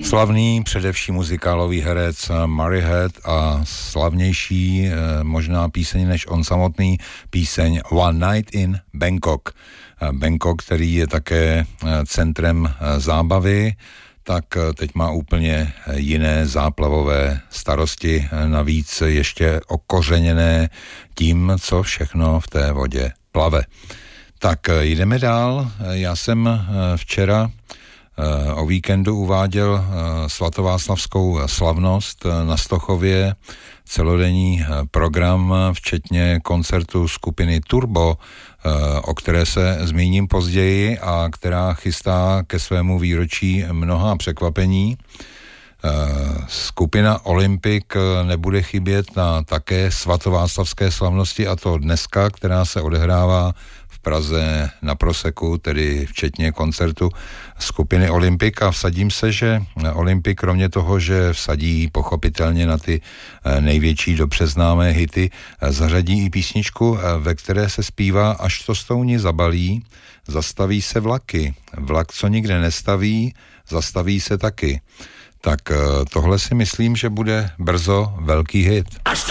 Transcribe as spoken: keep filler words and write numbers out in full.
Slavný především muzikálový herec Murray Head a slavnější možná píseň než on samotný, píseň One Night in Bangkok. Bangkok, který je také centrem zábavy, tak teď má úplně jiné záplavové starosti, navíc ještě okořeněné tím, co všechno v té vodě plave. Tak jdeme dál. Já jsem včera o víkendu uváděl svatováclavskou slavnost na Stochově, celodenní program, včetně koncertu skupiny Turbo, o které se zmíním později a která chystá ke svému výročí mnoha překvapení. Skupina Olympic nebude chybět na také svatováclavské slavnosti, a to dneska, která se odehrává v Praze na Proseku, tedy včetně koncertu skupiny Olympic, a vsadím se, že Olympic kromě toho, že vsadí pochopitelně na ty největší dobře známé hity, zařadí i písničku, ve které se zpívá Až to stouni zabalí, zastaví se vlaky. Vlak, co nikde nestaví, zastaví se taky. Tak tohle si myslím, že bude brzo velký hit.